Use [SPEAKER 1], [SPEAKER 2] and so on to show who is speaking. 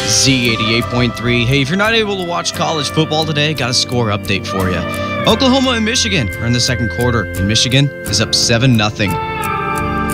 [SPEAKER 1] Z88.3. Hey, if you're not able to watch college football today, got a score update for you. Oklahoma and Michigan are in the second quarter, and Michigan is up 7-0.